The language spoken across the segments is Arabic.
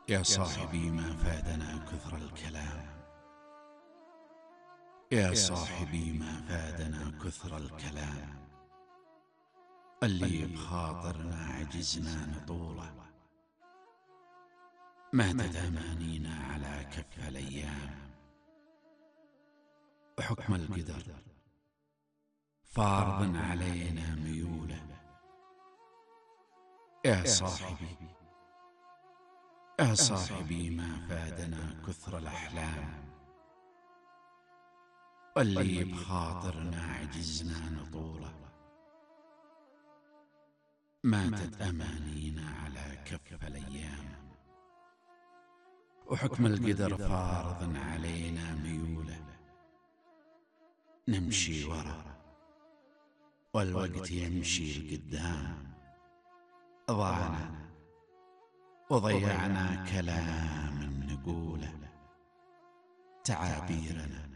يا صاحبي ما فادنا كثر الكلام. يا صاحبي ما فادنا كثر الكلام، اللي بخاطرنا عجزنا نطوله. ماتت أمانينا على كف الأيام، وحكم القدر فارض علينا ميوله. يا صاحبي يا صاحبي ما فادنا كثر الأحلام، واللي بخاطرنا عجزنا نطوله. ماتت أمانينا على كف الأيام، وحكم القدر فارض علينا ميوله. نمشي ورا والوقت يمشي لقدام، ضاعنا وضيعنا كلام نقوله. تعابيرنا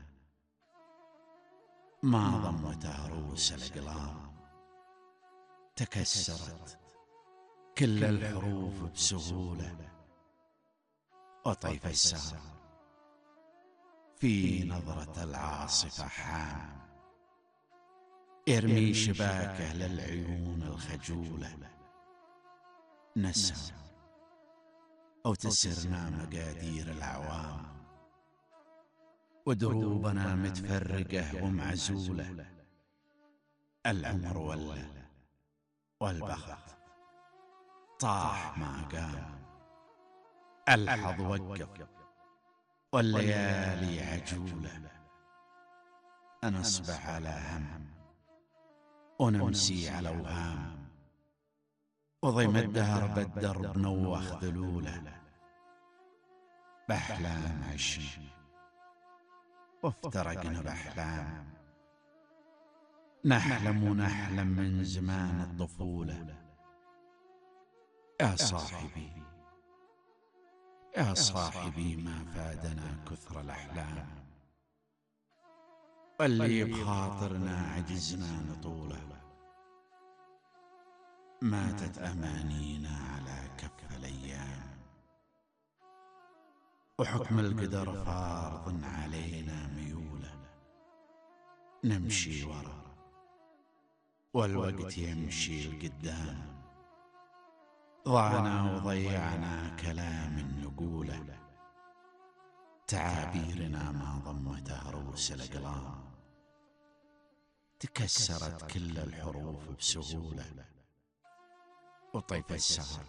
ما ضمتها رؤوس الأقلام، تكسرت كل الحروف بسهولة. وطيف السهر في نظرة العاصفة حام، يرمي شباكه للعيون الخجولة. نسهر أو تسرنا مقادير الأعوام، ودروبنا متفرقة ومعزولة. العمر والبخت طاح ما قام، الحظ وقف والليالي عجولة. نصبح على هم ونمسي على أوهام، وضيم الدهر بالدرب نوخ ذلوله. بأحلام عشنا وافترقنا بأحلام، نحلم ونحلم من زمان الطفولة. يا صاحبي يا صاحبي ما فادنا كثر الأحلام، واللي بخاطرنا عجزنا نطوله. ماتت أمانينا على كف الأيام، وحكم القدر فارض علينا ميوله. نمشي ورا والوقت يمشي لقدام، ضعنا وضيعنا كلام نقوله. تعابيرنا ما ضمتها رؤوس الأقلام، تكسرت كل الحروف بسهولة. وطيف السهر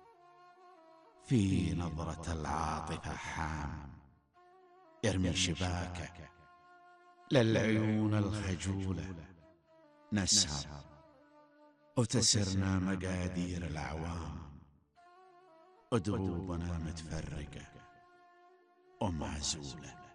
في نظرة العاطفة حام، يرمي شباكه للعيون الخجولة. نسهر وتسرنا مقادير الأعوام، ودروبنا متفرقة ومعزولة.